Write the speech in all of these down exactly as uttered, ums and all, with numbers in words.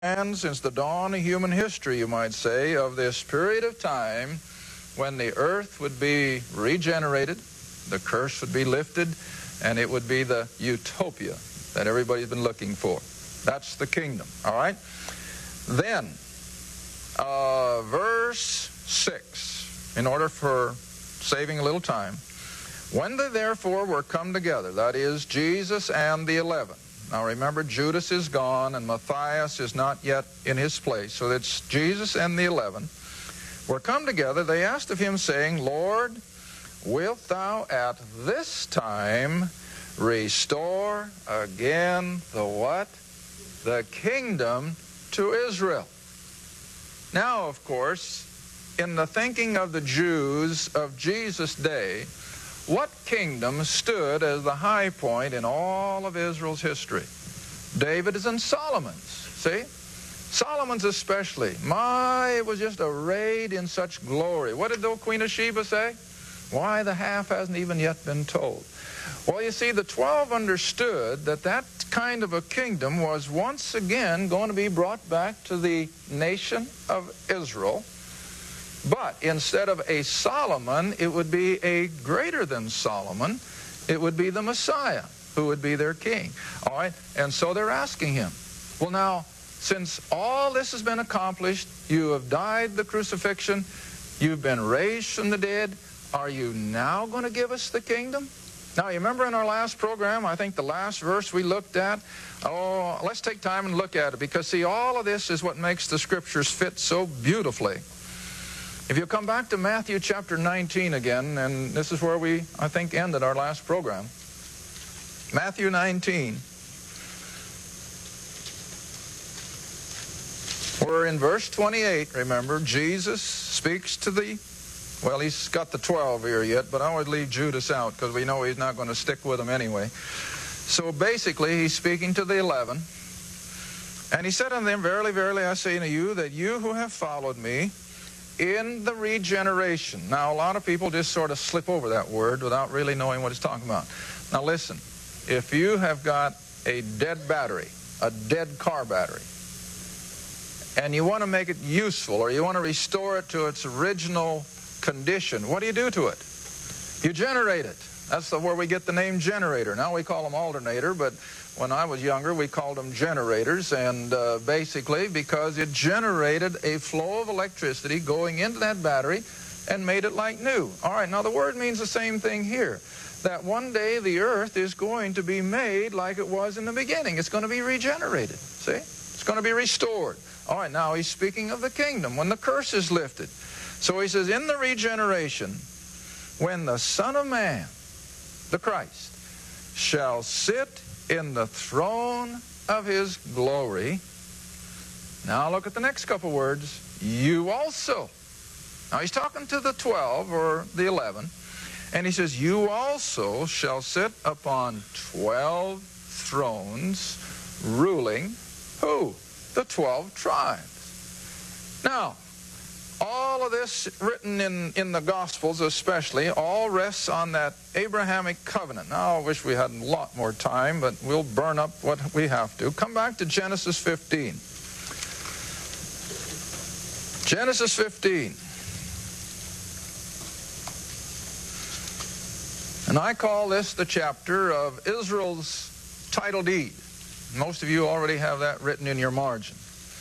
And since the dawn of human history, you might say, of this period of time when the earth would be regenerated, the curse would be lifted, and it would be the utopia that everybody's been looking for. That's the kingdom, all right? Then, uh, verse six, in order for saving a little time, when they therefore were come together, that is, Jesus and the eleven. Now remember, Judas is gone and Matthias is not yet in his place. So it's Jesus and the eleven were come together. They asked of him, saying, Lord, wilt thou at this time restore again the what? The kingdom to Israel. Now, of course, in the thinking of the Jews of Jesus' day, what kingdom stood as the high point in all of Israel's history? David's and Solomon's, see? Solomon's especially. My, it was just arrayed in such glory. What did the Queen of Sheba say? Why, the half hasn't even yet been told. Well, you see, the twelve understood that that kind of a kingdom was once again going to be brought back to the nation of Israel. But instead of a Solomon, it would be a greater than Solomon. It would be the Messiah who would be their king. All right? And so they're asking him, well, now, since all this has been accomplished, you have died the crucifixion, you've been raised from the dead, are you now going to give us the kingdom? Now, you remember in our last program, I think the last verse we looked at, oh, let's take time and look at it, because, see, all of this is what makes the Scriptures fit so beautifully. If you come back to Matthew chapter nineteen again, and this is where we, I think, ended our last program. Matthew nineteen. We're in verse twenty-eight, remember. Jesus speaks to the, well, he's got the twelve here yet, but I always leave Judas out because we know he's not going to stick with them anyway. So basically, he's speaking to the eleven. And he said unto them, Verily, verily, I say unto you, that you who have followed me, in the regeneration. Now, a lot of people just sort of slip over that word without really knowing what it's talking about. Now, listen. If you have got a dead battery, a dead car battery, and you want to make it useful, or you want to restore it to its original condition, what do you do to it? You generate it. That's the, where we get the name generator. Now we call them alternator, but when I was younger, we called them generators, and uh, basically because it generated a flow of electricity going into that battery and made it like new. All right, now the word means the same thing here, that one day the earth is going to be made like it was in the beginning. It's going to be regenerated, see? It's going to be restored. All right, now he's speaking of the kingdom, when the curse is lifted. So he says, in the regeneration, when the Son of Man, the Christ, shall sit in the throne of his glory. Now look at the next couple words. You also. Now he's talking to the twelve or the eleven. And he says, you also shall sit upon twelve thrones, ruling who? The twelve tribes. Now, all of this written in, in the Gospels especially, all rests on that Abrahamic covenant. Now, I wish we had a lot more time, but we'll burn up what we have to. Come back to Genesis fifteen. Genesis fifteen. And I call this the chapter of Israel's title deed. Most of you already have that written in your margin.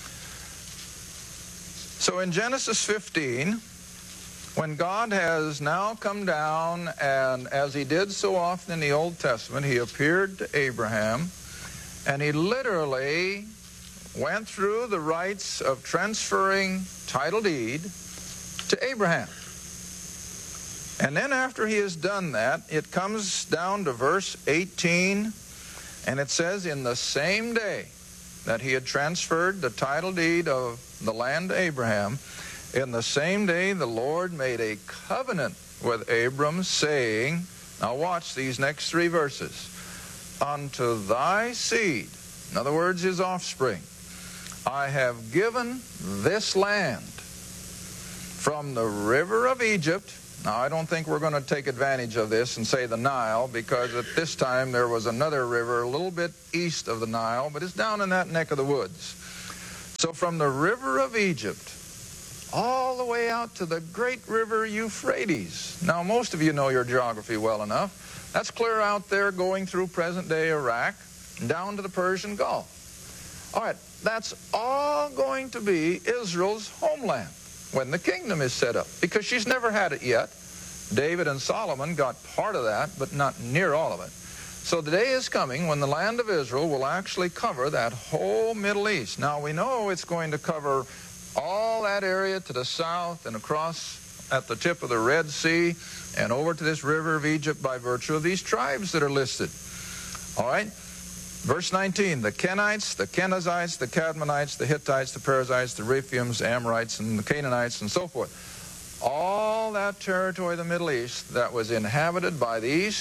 So in Genesis fifteen, when God has now come down, and as he did so often in the Old Testament, he appeared to Abraham, and he literally went through the rites of transferring title deed to Abraham. And then after he has done that, it comes down to verse eighteen, and it says, in the same day that he had transferred the title deed of the land to Abraham, in the same day the Lord made a covenant with Abram, saying, now watch these next three verses, unto thy seed, in other words, his offspring, I have given this land from the river of Egypt. Now, I don't think we're going to take advantage of this and say the Nile, because at this time there was another river a little bit east of the Nile, but it's down in that neck of the woods. So from the river of Egypt all the way out to the great river Euphrates. Now, most of you know your geography well enough. That's clear out there going through present-day Iraq down to the Persian Gulf. All right, that's all going to be Israel's homeland when the kingdom is set up, because she's never had it yet. David and Solomon got part of that, but not near all of it. So the day is coming when the land of Israel will actually cover that whole Middle East. Now, we know it's going to cover all that area to the south and across at the tip of the Red Sea and over to this river of Egypt by virtue of these tribes that are listed. All right? Verse nineteen, the Kenites, the Kenizzites, the Cadmonites, the Hittites, the Perizzites, the Rephaims, Amorites, and the Canaanites, and so forth. All that territory of the Middle East that was inhabited by these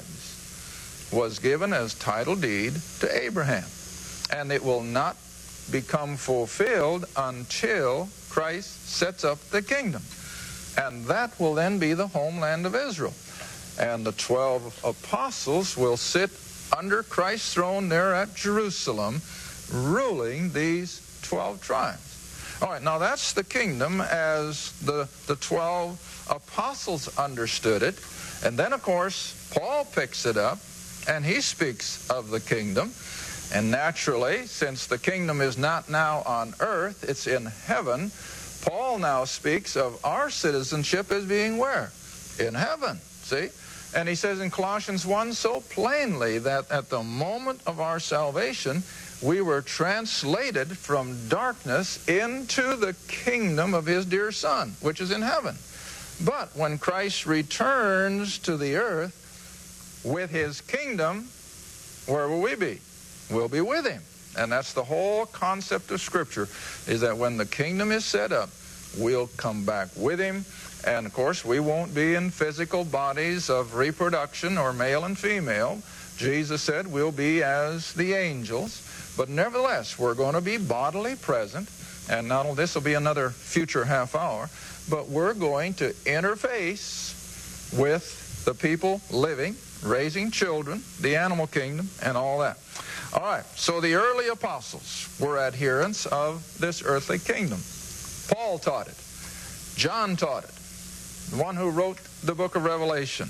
tribes was given as title deed to Abraham. And it will not become fulfilled until Christ sets up the kingdom. And that will then be the homeland of Israel. And the twelve apostles will sit under Christ's throne there at Jerusalem, ruling these twelve tribes. All right, now that's the kingdom as the, the twelve apostles understood it. And then, of course, Paul picks it up, and he speaks of the kingdom. And naturally, since the kingdom is not now on earth, it's in heaven, Paul now speaks of our citizenship as being where? In heaven, see? And he says in Colossians one so plainly that at the moment of our salvation, we were translated from darkness into the kingdom of his dear Son, which is in heaven. But when Christ returns to the earth with his kingdom, where will we be? We'll be with him. And that's the whole concept of Scripture, is that when the kingdom is set up, we'll come back with him. And, of course, we won't be in physical bodies of reproduction or male and female. Jesus said we'll be as the angels. But nevertheless, we're going to be bodily present. And not only this will be another future half hour, but we're going to interface with the people living, raising children, the animal kingdom, and all that. All right, so the early apostles were adherents of this earthly kingdom. Paul taught it. John taught it, the one who wrote the book of Revelation.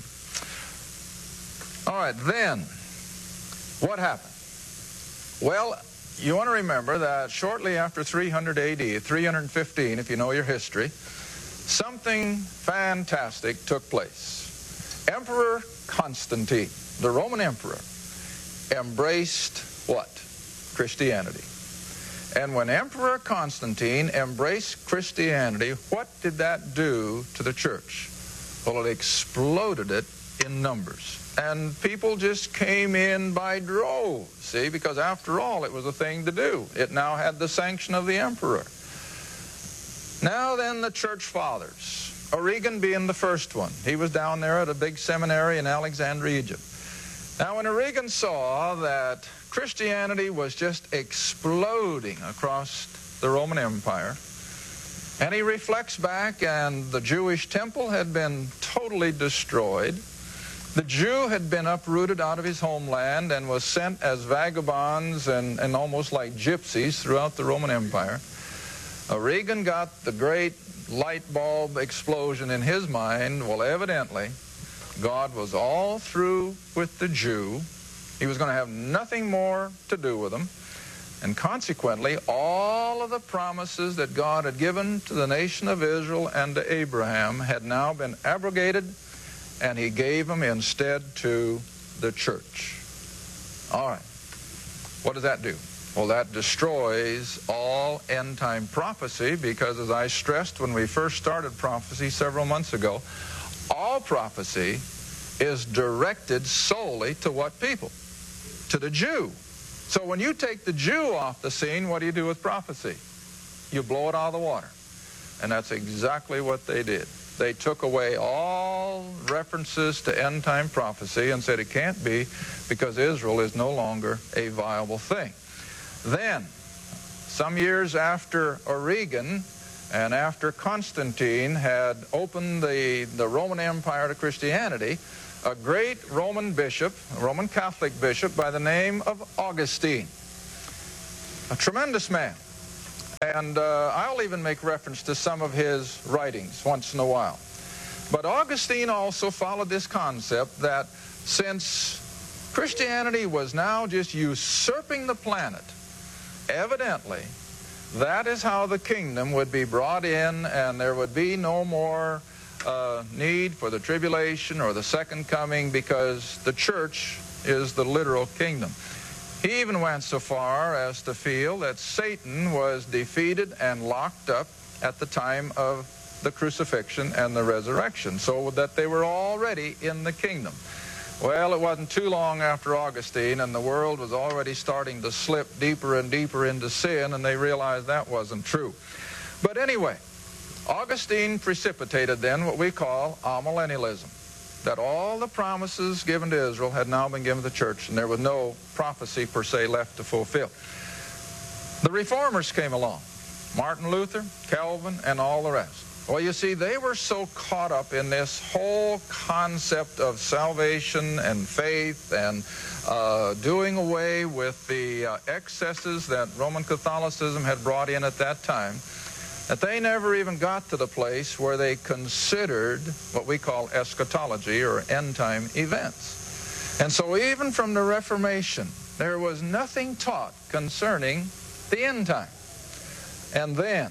All right, then, what happened? Well, you want to remember that shortly after three hundred A D, three hundred fifteen, if you know your history, something fantastic took place. Emperor Constantine, the Roman emperor, embraced what? Christianity. And when Emperor Constantine embraced Christianity, what did that do to the church? Well, it exploded it in numbers. And people just came in by droves, see, because after all, it was a thing to do. It now had the sanction of the emperor. Now then, the church fathers, Origen being the first one. He was down there at a big seminary in Alexandria, Egypt. Now, when Origen saw that Christianity was just exploding across the Roman Empire, and he reflects back, and the Jewish temple had been totally destroyed. The Jew had been uprooted out of his homeland and was sent as vagabonds and, and almost like gypsies throughout the Roman Empire. Origen got the great light bulb explosion in his mind. Well, evidently, God was all through with the Jew. He was going to have nothing more to do with them. And consequently, all of the promises that God had given to the nation of Israel and to Abraham had now been abrogated, and he gave them instead to the church. All right. What does that do? Well, that destroys all end-time prophecy, because as I stressed when we first started prophecy several months ago, all prophecy is directed solely to what people? To the Jew. So when you take the Jew off the scene, what do you do with prophecy? You blow it out of the water. And that's exactly what they did. They took away all references to end-time prophecy and said it can't be, because Israel is no longer a viable thing. Then, some years after Origen and after Constantine had opened the, the Roman Empire to Christianity, a great Roman bishop, a Roman Catholic bishop by the name of Augustine, a tremendous man. And uh, I'll even make reference to some of his writings once in a while. But Augustine also followed this concept that since Christianity was now just usurping the planet, evidently, that is how the kingdom would be brought in, and there would be no more uh, need for the tribulation or the second coming, because the church is the literal kingdom. He even went so far as to feel that Satan was defeated and locked up at the time of the crucifixion and the resurrection, so that they were already in the kingdom. Well, it wasn't too long after Augustine, and the world was already starting to slip deeper and deeper into sin, and they realized that wasn't true. But anyway, Augustine precipitated then what we call amillennialism, that all the promises given to Israel had now been given to the church, and there was no prophecy per se left to fulfill. The reformers came along, Martin Luther, Calvin, and all the rest. Well, you see, they were so caught up in this whole concept of salvation and faith and uh, doing away with the uh, excesses that Roman Catholicism had brought in at that time, that they never even got to the place where they considered what we call eschatology, or end-time events. And so even from the Reformation, there was nothing taught concerning the end time. And then,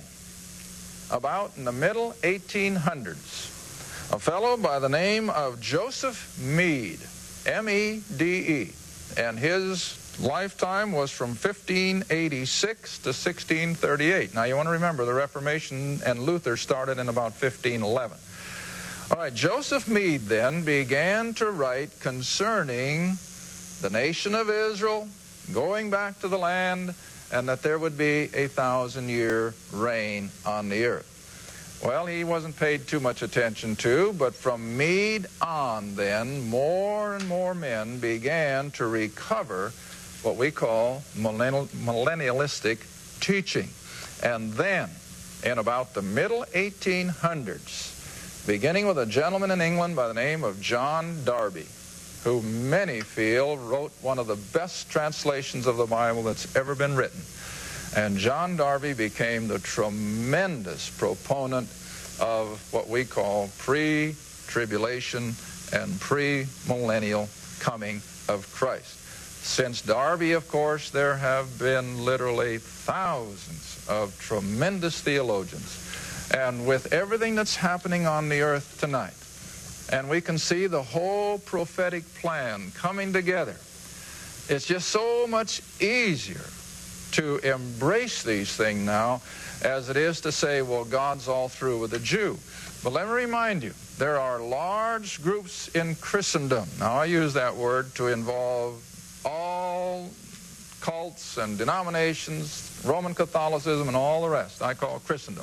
about in the middle eighteen hundreds, a fellow by the name of Joseph Meade, M E D E, and his lifetime was from fifteen eighty-six to sixteen thirty-eight. Now you want to remember, the Reformation and Luther started in about fifteen eleven. All right, Joseph Meade then began to write concerning the nation of Israel, going back to the land, and that there would be a thousand-year reign on the earth. Well, he wasn't paid too much attention to, but from Meade on then, more and more men began to recover what we call millennial, millennialistic teaching. And then, in about the middle eighteen hundreds, beginning with a gentleman in England by the name of John Darby, who many feel wrote one of the best translations of the Bible that's ever been written. And John Darby became the tremendous proponent of what we call pre-tribulation and pre-millennial coming of Christ. Since Darby, of course, there have been literally thousands of tremendous theologians. And with everything that's happening on the earth tonight, and we can see the whole prophetic plan coming together, it's just so much easier to embrace these things now as it is to say, well, God's all through with the Jew. But let me remind you, there are large groups in Christendom. Now, I use that word to involve all cults and denominations, Roman Catholicism, and all the rest. I call Christendom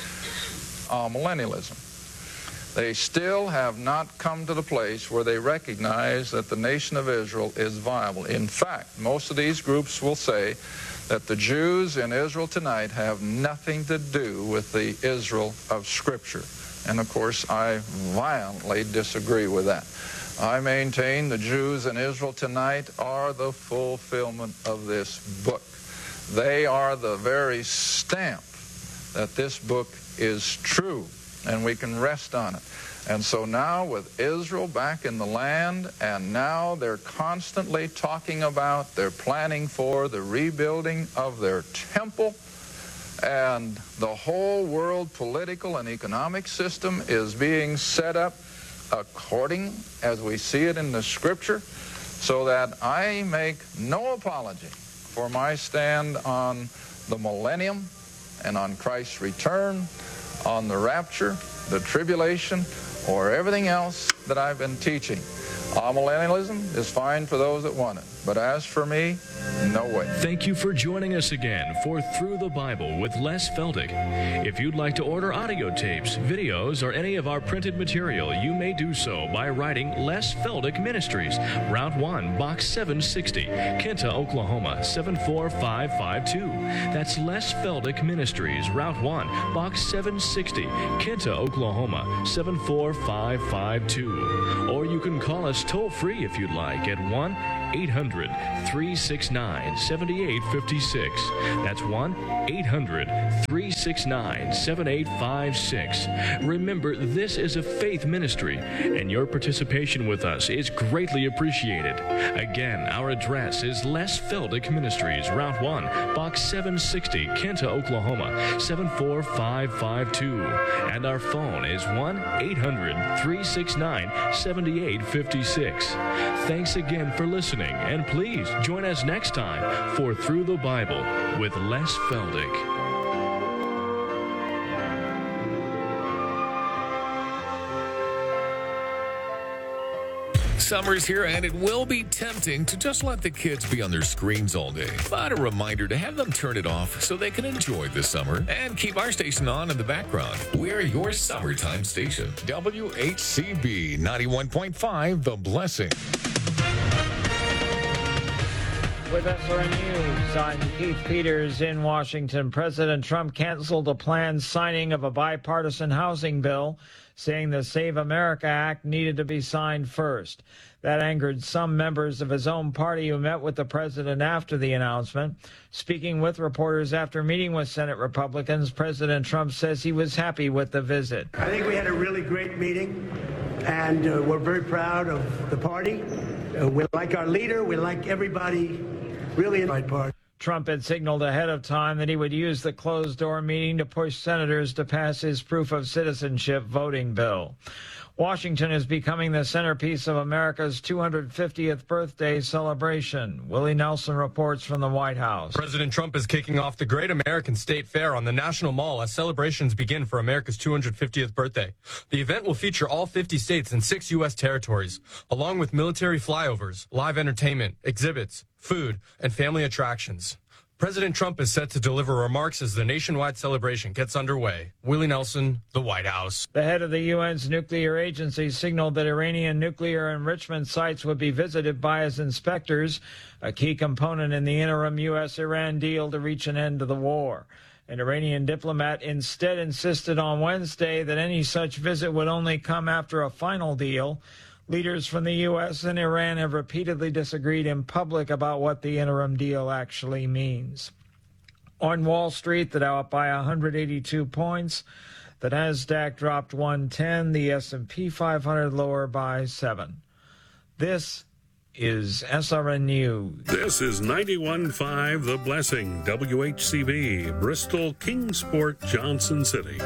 uh, millennialism. They still have not come to the place where they recognize that the nation of Israel is viable. In fact, most of these groups will say that the Jews in Israel tonight have nothing to do with the Israel of Scripture. And of course, I violently disagree with that. I maintain the Jews in Israel tonight are the fulfillment of this book. They are the very stamp that this book is true, and we can rest on it. And so now with Israel back in the land, and now they're constantly talking about, they're planning for the rebuilding of their temple, and the whole world political and economic system is being set up according as we see it in the Scripture, so that I make no apology for my stand on the millennium and on Christ's return, on the rapture, the tribulation, or everything else that I've been teaching. Amillennialism is fine for those that want it, but as for me, no way. Thank you for joining us again for Through the Bible with Les Feldick. If you'd like to order audio tapes, videos, or any of our printed material, you may do so by writing Les Feldick Ministries, Route one, Box seven sixty, Kinta, Oklahoma, seven four five five two. That's Les Feldick Ministries, Route one, Box seven sixty, Kinta, Oklahoma, seven four five five two. Or you can call us toll-free if you'd like at one eight hundred, three six nine, seven eight five six. That's one eight hundred, three six nine, seven eight five six. Remember, this is a faith ministry, and your participation with us is greatly appreciated. Again, our address is Les Feldick Ministries, Route one, Box seven sixty, Kenta, Oklahoma, seven four five five two. And our phone is one eight hundred, three six nine, seven eight five six. Thanks again for listening, and please join us next time for Through the Bible with Les Feldick. Summer's here, and it will be tempting to just let the kids be on their screens all day. But a reminder to have them turn it off so they can enjoy the summer and keep our station on in the background. We're your summertime station. W H C B ninety-one point five, The Blessing. With S R N News, I'm Keith Peters in Washington. President Trump canceled a planned signing of a bipartisan housing bill, saying the Save America Act needed to be signed first. That angered some members of his own party who met with the president after the announcement. Speaking with reporters after meeting with Senate Republicans, President Trump says he was happy with the visit. I think we had a really great meeting, and uh, we're very proud of the party. Uh, we like our leader. We like everybody really in my party. Trump had signaled ahead of time that he would use the closed-door meeting to push senators to pass his proof of citizenship voting bill. Washington is becoming the centerpiece of America's two hundred fiftieth birthday celebration. Willie Nelson reports from the White House. President Trump is kicking off the Great American State Fair on the National Mall as celebrations begin for America's two hundred fiftieth birthday. The event will feature all fifty states and six U S territories, along with military flyovers, live entertainment, exhibits, food, and family attractions. President Trump is set to deliver remarks as the nationwide celebration gets underway. Willie Nelson, the White House. The head of the U N's nuclear agency signaled that Iranian nuclear enrichment sites would be visited by his inspectors, a key component in the interim U S Iran deal to reach an end to the war. An Iranian diplomat instead insisted on Wednesday that any such visit would only come after a final deal. Leaders from the U S and Iran have repeatedly disagreed in public about what the interim deal actually means. On Wall Street, the Dow up by one hundred eighty-two points. The Nasdaq dropped one ten. The S and P five hundred lower by seven. This is S R N News. This is ninety-one point five The Blessing, W H C B, Bristol, Kingsport, Johnson City.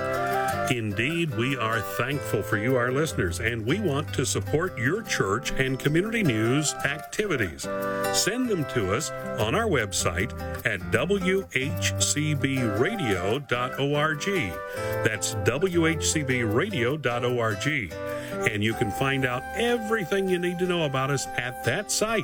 Indeed, we are thankful for you, our listeners, and we want to support your church and community news activities. Send them to us on our website at w h c b radio dot org. That's w h c b radio dot org. And you can find out everything you need to know about us at that site.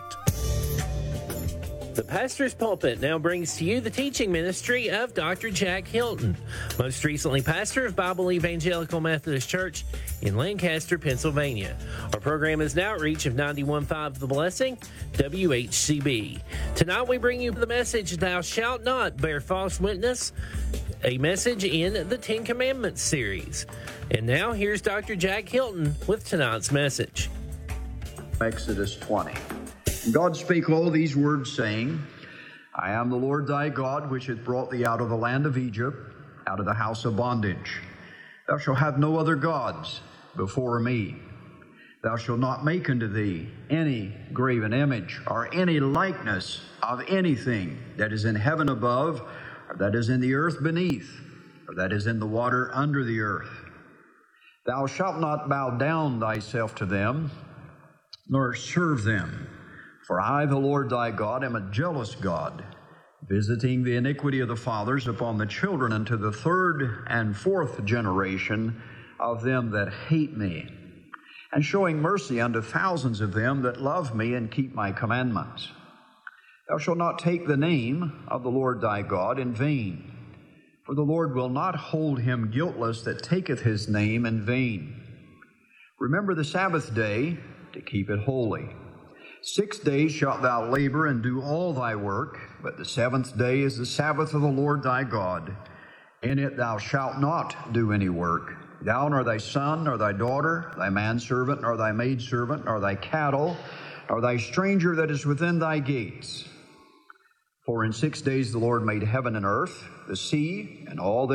The Pastor's Pulpit now brings to you the teaching ministry of Doctor Jack Hilton, most recently pastor of Bible Evangelical Methodist Church in Lancaster, Pennsylvania. Our program is an outreach of ninety-one point five The Blessing, W H C B. Tonight we bring you the message, Thou Shalt Not Bear False Witness, a message in the Ten Commandments series. And now here's Doctor Jack Hilton with tonight's message. Exodus twenty. God spake all these words, saying, I am the Lord thy God, which hath brought thee out of the land of Egypt, out of the house of bondage. Thou shalt have no other gods before me. Thou shalt not make unto thee any graven image, or any likeness of anything that is in heaven above, or that is in the earth beneath, or that is in the water under the earth. Thou shalt not bow down thyself to them, nor serve them. For I, the Lord thy God, am a jealous God, visiting the iniquity of the fathers upon the children unto the third and fourth generation of them that hate me, and showing mercy unto thousands of them that love me and keep my commandments. Thou shalt not take the name of the Lord thy God in vain, for the Lord will not hold him guiltless that taketh his name in vain. Remember the Sabbath day to keep it holy. Six days shalt thou labor and do all thy work, but the seventh day is the Sabbath of the Lord thy God. In it thou shalt not do any work, thou nor thy son, nor thy daughter, thy manservant, nor thy maidservant, nor thy cattle, or thy stranger that is within thy gates. For in six days the Lord made heaven and earth, the sea, and all that